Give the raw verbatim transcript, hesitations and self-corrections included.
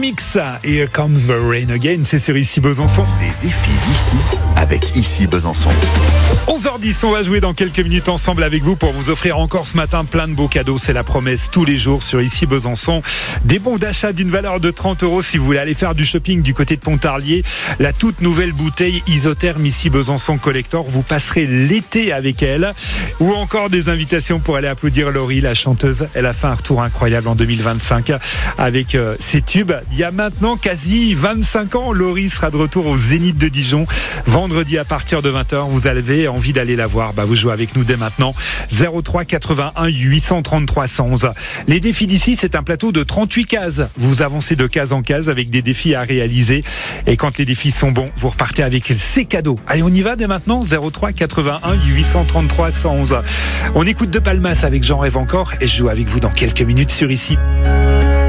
remix. Here Comes the Rain Again, c'est sur Ici Besançon. Des défis d'ici avec Ici Besançon. onze heures dix, on va jouer dans quelques minutes ensemble avec vous pour vous offrir encore ce matin plein de beaux cadeaux. C'est la promesse tous les jours sur Ici Besançon. Des bons d'achat d'une valeur de trente euros si vous voulez aller faire du shopping du côté de Pontarlier. La toute nouvelle bouteille isotherme Ici Besançon Collector. Vous passerez l'été avec elle. Ou encore des invitations pour aller applaudir Laurie, la chanteuse. Elle a fait un retour incroyable en deux mille vingt-cinq avec euh, ses tubes. Il y a maintenant quasi vingt-cinq ans, Laurie sera de retour au Zénith de Dijon. Vendredi à partir de vingt heures, vous avez envie d'aller la voir, bah vous jouez avec nous dès maintenant. zéro trois quatre-vingt-un huit cent trente-trois cent onze. Les défis d'ici, c'est un plateau de trente-huit cases. Vous avancez de case en case avec des défis à réaliser. Et quand les défis sont bons, vous repartez avec ces cadeaux. Allez, on y va dès maintenant. zéro trois quatre-vingt-un huit cent trente-trois cent onze. On écoute De Palmas avec Jean Rêve Encore et je joue avec vous dans quelques minutes sur Ici.